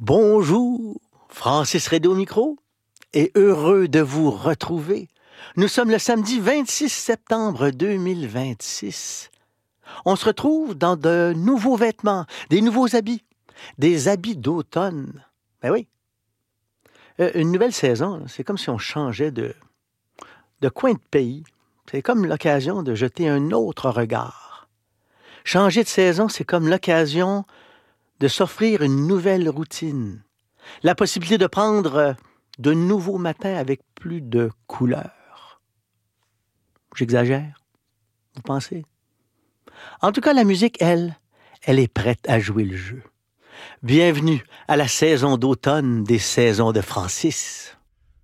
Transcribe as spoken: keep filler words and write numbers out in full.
Bonjour, Francis Redé au micro, et heureux de vous retrouver. Nous sommes le samedi vingt-six septembre deux mille vingt-six. On se retrouve dans de nouveaux vêtements, des nouveaux habits, des habits d'automne. Ben oui. Euh, une nouvelle saison, là, c'est comme si on changeait de, de coin de pays. C'est comme l'occasion de jeter un autre regard. Changer de saison, c'est comme l'occasion de s'offrir une nouvelle routine. La possibilité de prendre de nouveaux matins avec plus de couleurs. J'exagère? Vous pensez? En tout cas, la musique, elle, elle est prête à jouer le jeu. Bienvenue à la saison d'automne des saisons de Francis.